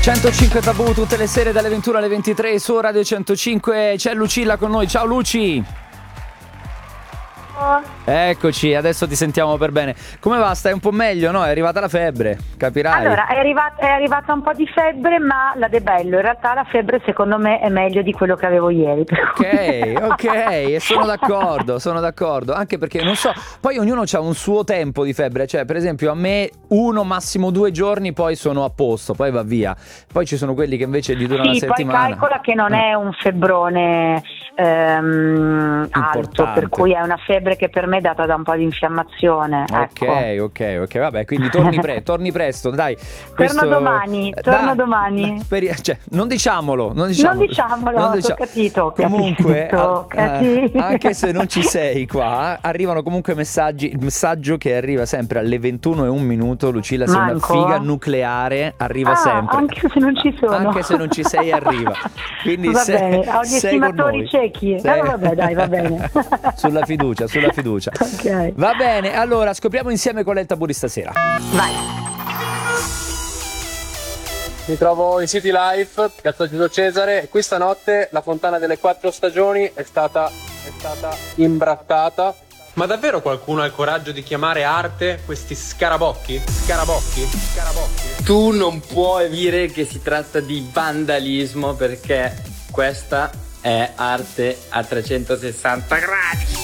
105 Tabù tutte le sere dalle 21 alle 23 su Radio 105. C'è Lucilla con noi. Ciao Luci. Eccoci, adesso ti sentiamo per bene. Come va? Stai un po' meglio, no? È arrivata la febbre, capirai. Allora, è arrivata un po' di febbre, ma la De Bello, in realtà la febbre secondo me è meglio di quello che avevo ieri. Ok, e sono d'accordo, anche perché non so, poi ognuno ha un suo tempo di febbre, cioè per esempio a me 1 massimo 2 giorni poi sono a posto, poi va via. Poi ci sono quelli che invece gli durano una settimana. Poi calcola che non è un febbrone alto, per cui è una febbre che per me è data da un po' di infiammazione. Ok, vabbè, quindi torni presto, dai. Torno domani. Cioè, non diciamolo. Ho capito. Comunque, anche se non ci sei qua, arrivano comunque messaggi. Il messaggio che arriva sempre alle 21:01, Lucilla, sei una figa nucleare, arriva sempre. Anche se non ci sono. Anche se non ci sei, arriva. Quindi va bene, ho gli estimatori ciechi. Vabbè, dai, va bene. Sulla fiducia. Okay. Va bene, allora scopriamo insieme qual è il tabù di stasera. Vai. Mi trovo in City Life, Piazza Giulio Cesare, e qui stanotte la fontana delle 4 stagioni è stata imbrattata. Ma davvero qualcuno ha il coraggio di chiamare arte questi scarabocchi? Tu non puoi dire che si tratta di vandalismo, perché questa è arte a 360 gradi.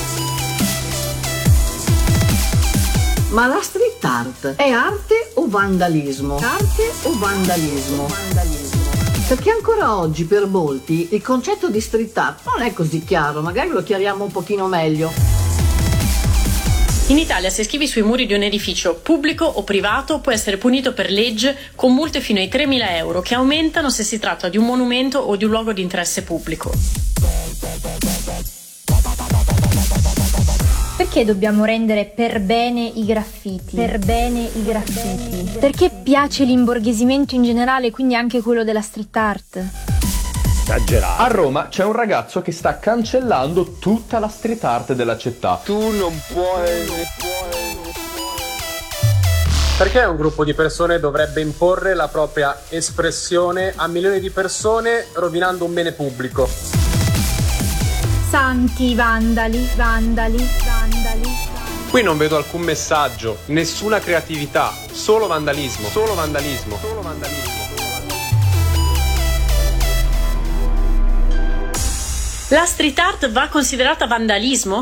Ma la street art è arte o vandalismo? Perché ancora oggi per molti il concetto di street art non è così chiaro, magari lo chiariamo un pochino meglio. In Italia, se scrivi sui muri di un edificio pubblico o privato, puoi essere punito per legge con multe fino ai 3.000 euro, che aumentano se si tratta di un monumento o di un luogo di interesse pubblico. Perché dobbiamo rendere per bene i graffiti? Perché piace l'imborghesimento in generale, quindi anche quello della street art? Esagerato. A Roma c'è un ragazzo che sta cancellando tutta la street art della città. Tu non puoi. Perché un gruppo di persone dovrebbe imporre la propria espressione a milioni di persone rovinando un bene pubblico? Santi vandali. Qui non vedo alcun messaggio, nessuna creatività, solo vandalismo. La street art va considerata vandalismo?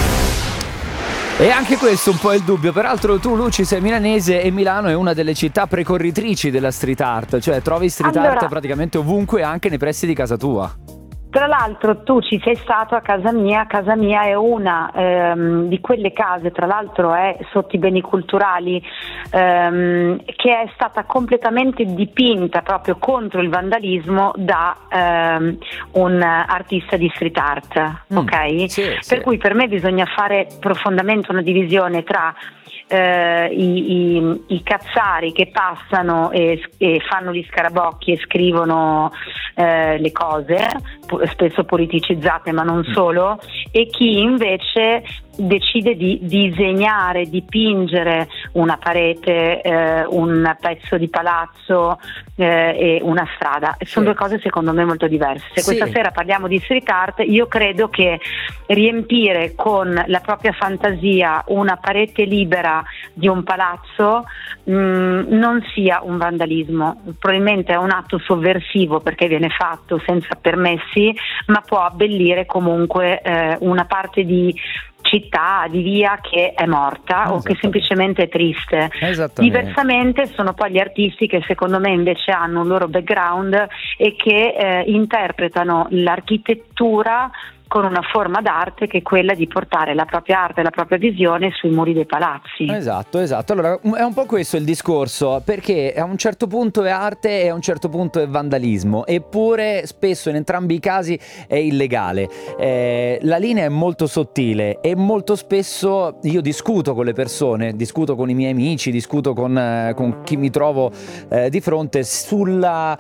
E anche questo un po' è il dubbio. Peraltro tu, Luci, sei milanese e Milano è una delle città precorritrici della street art, cioè trovi street art praticamente ovunque, anche nei pressi di casa tua. Tra l'altro tu ci sei stato a casa mia è una di quelle case, tra l'altro è sotto i beni culturali, che è stata completamente dipinta proprio contro il vandalismo da un artista di street art, ok? Sì. Per cui per me bisogna fare profondamente una divisione tra i cazzari che passano e fanno gli scarabocchi e scrivono le cose spesso politicizzate, ma non solo, e chi invece decide di disegnare, dipingere una parete, un pezzo di palazzo e una strada. Sono due cose secondo me molto diverse. Se questa sera parliamo di street art, io credo che riempire con la propria fantasia una parete libera di un palazzo non sia un vandalismo, probabilmente è un atto sovversivo perché viene fatto senza permessi, ma può abbellire comunque una parte di città, di via che è morta o che semplicemente è triste. Diversamente sono poi gli artisti che secondo me invece hanno un loro background e che interpretano l'architettura con una forma d'arte che è quella di portare la propria arte e la propria visione sui muri dei palazzi. Esatto. Allora è un po' questo il discorso, perché a un certo punto è arte e a un certo punto è vandalismo, eppure spesso in entrambi i casi è illegale. La linea è molto sottile e molto spesso io discuto con le persone, discuto con i miei amici, discuto con chi mi trovo di fronte sul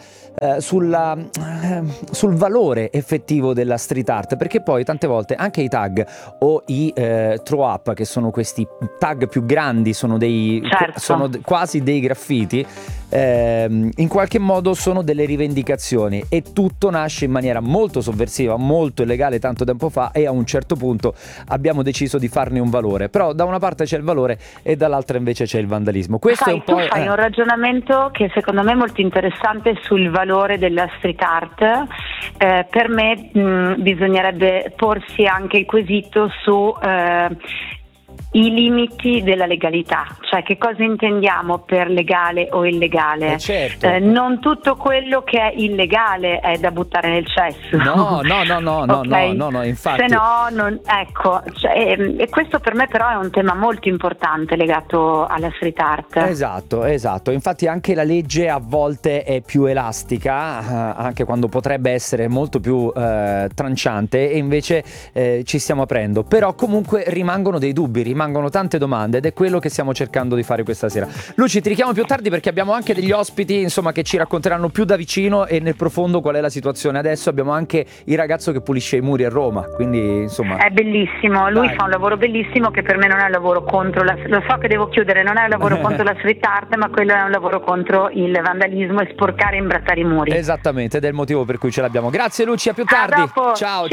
valore effettivo della street art, perché poi tante volte anche i tag o i throw up, che sono questi tag più grandi, sono quasi dei graffiti, in qualche modo sono delle rivendicazioni, e tutto nasce in maniera molto sovversiva, molto illegale tanto tempo fa, e a un certo punto abbiamo deciso di farne un valore. Però da una parte c'è il valore e dall'altra invece c'è il vandalismo. Questo è un po'... Tu fai un ragionamento che secondo me è molto interessante sul valore della street art. Per me bisognerebbe porsi anche il quesito su i limiti della legalità, cioè che cosa intendiamo per legale o illegale. Certo. Non tutto quello che è illegale è da buttare nel cesso. No, Okay? no, infatti. Se no, ecco, e questo per me però è un tema molto importante legato alla street art. Esatto, infatti anche la legge a volte è più elastica, anche quando potrebbe essere molto più tranciante, e invece ci stiamo aprendo. Però comunque rimangono dei dubbi, rimangono tante domande, ed è quello che stiamo cercando di fare questa sera. Luci, ti richiamo più tardi perché abbiamo anche degli ospiti, insomma, che ci racconteranno più da vicino e nel profondo qual è la situazione adesso. Abbiamo anche il ragazzo che pulisce i muri a Roma, quindi insomma è bellissimo, lui fa un lavoro bellissimo che per me non è un lavoro contro lo so che devo chiudere, non è un lavoro contro la street art, ma quello è un lavoro contro il vandalismo e sporcare e imbrattare i muri. Esattamente, ed è il motivo per cui ce l'abbiamo. Grazie Luci, a più tardi. Ciao.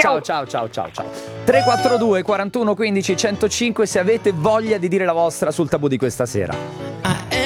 342 41 15 105 se avete voglia di dire la vostra sul tabù di questa sera.